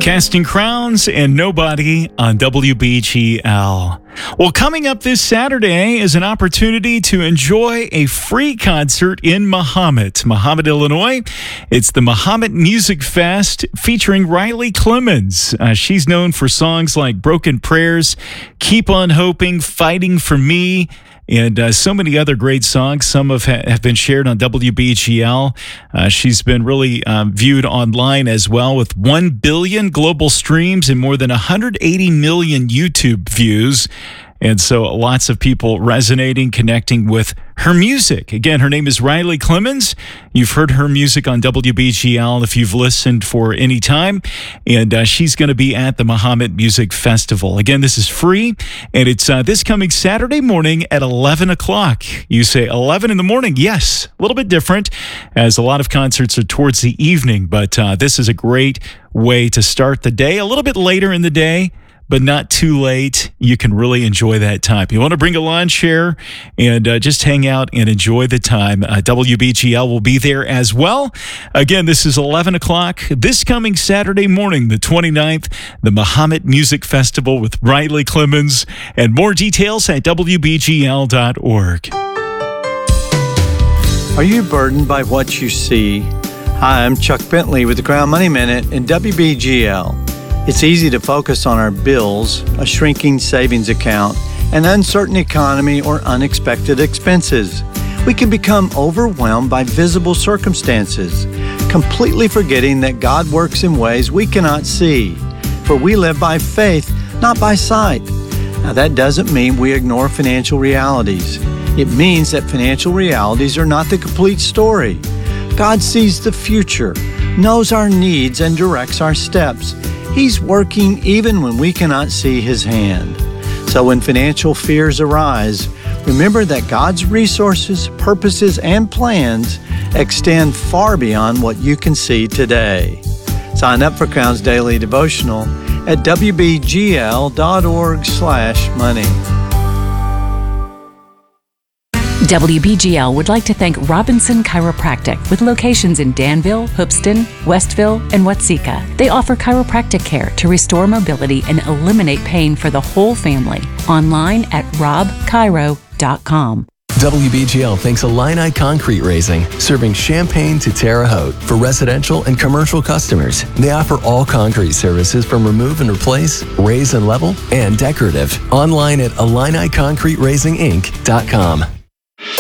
Casting Crowns and Nobody on WBGL. Well, coming up this Saturday is an opportunity to enjoy a free concert in Mahomet, Illinois. It's the Mahomet Music Fest featuring Riley Clemmons. She's known for songs like Broken Prayers, Keep on Hoping, Fighting for Me, and so many other great songs. Some have been shared on WBGL. She's been really viewed online as well, with 1 billion global streams and more than 180 million YouTube views. And so lots of people resonating, connecting with her music. Again, her name is Riley Clemmons. You've heard her music on WBGL if you've listened for any time. And she's going to be at the Mahomet Music Festival. Again, this is free, and it's this coming Saturday morning at 11 o'clock. You say 11 in the morning? Yes, a little bit different, as a lot of concerts are towards the evening. But this is a great way to start the day, a little bit later in the day, but not too late. You can really enjoy that time. You want to bring a lawn chair and just hang out and enjoy the time. WBGL will be there as well. Again, this is 11 o'clock this coming Saturday morning, the 29th, the Mahomet Music Festival with Riley Clemmons. And more details at WBGL.org. Are you burdened by what you see? Hi, I'm Chuck Bentley with the Crown Money Minute in WBGL. It's easy to focus on our bills, a shrinking savings account, an uncertain economy, or unexpected expenses. We can become overwhelmed by visible circumstances, completely forgetting that God works in ways we cannot see. For we live by faith, not by sight. Now, that doesn't mean we ignore financial realities. It means that financial realities are not the complete story. God sees the future, knows our needs, and directs our steps. He's working even when we cannot see His hand. So when financial fears arise, remember that God's resources, purposes, and plans extend far beyond what you can see today. Sign up for Crown's Daily Devotional at wbgl.org/money. WBGL would like to thank Robinson Chiropractic, with locations in Danville, Hoopeston, Westville, and Watseka. They offer chiropractic care to restore mobility and eliminate pain for the whole family. Online at robchiro.com. WBGL thanks Illini Concrete Raising, serving Champaign to Terre Haute for residential and commercial customers. They offer all concrete services from remove and replace, raise and level, and decorative. Online at IlliniConcreteRaisingInc.com.